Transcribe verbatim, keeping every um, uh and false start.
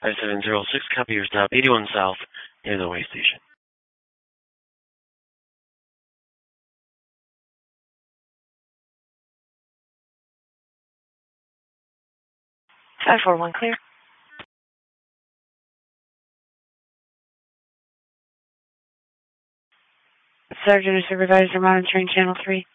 five seven zero six, copy your stop, eighty-one South, near the way station. five four one, clear. Sergeant or Supervisor monitoring Channel three.